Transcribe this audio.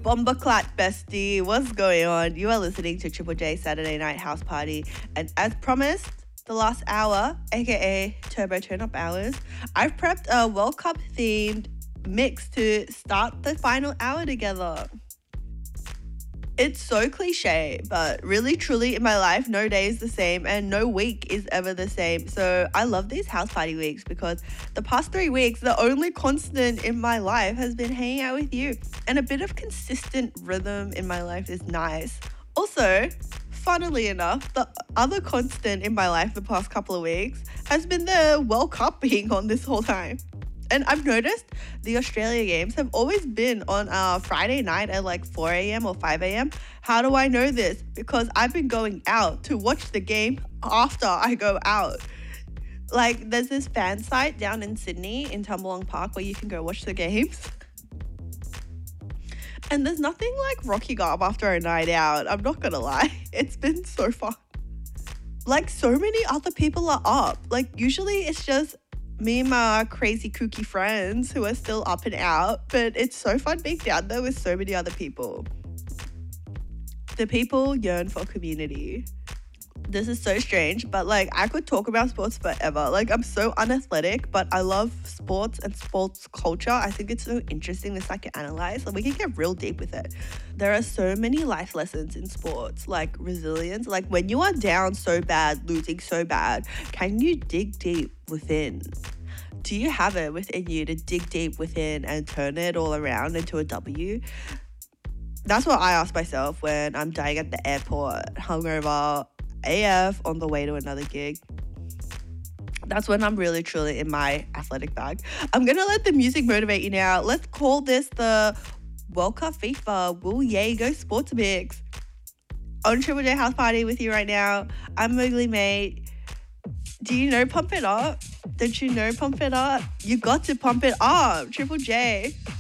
Bombaclat bestie, what's going on? You are listening to Triple J Saturday Night House Party, and as promised, the last hour, aka Turbo Turn Up Hours, I've prepped a World Cup themed mix to start the final hour together. It's so cliche, but really truly in my life, no day is the same and no week is ever the same. So I love these house party weeks because the past 3 weeks, the only constant in my life has been hanging out with you. And a bit of consistent rhythm in my life is nice. Also, funnily enough, the other constant in my life the past couple of weeks has been the World Cup being on this whole time. And I've noticed the Australia games have always been on Friday night at like 4 a.m. or 5 a.m. How do I know this? Because I've been going out to watch the game after I go out. Like, there's this fan site down in Sydney in Tumbalong Park where you can go watch the games. And there's nothing like rocking up after a night out. I'm not gonna lie. It's been so fun. Like, so many other people are up. Like, usually it's just me and my crazy kooky friends who are still up and out, but it's so fun being down there with so many other people. The people yearn for community. This is so strange, but like I could talk about sports forever. Like, I'm so unathletic, but I love sports and sports culture. I think it's so interesting to psychoanalyze, and we can get real deep with it. There are so many life lessons in sports, like resilience. Like, when you are down so bad, losing so bad, can you dig deep within? Do you have it within you to dig deep within and turn it all around into a W? That's what I ask myself when I'm dying at the airport, hungover AF on the way to another gig. That's when I'm really truly in my athletic bag. I'm gonna let the music motivate you now. Let's call this the World Cup FIFA Will Yay Go Sports Mix. On Triple J House Party with you right now. I'm Mowgli Mate. Do you know Pump It Up? Don't you know Pump It Up? You got to pump it up. Triple J.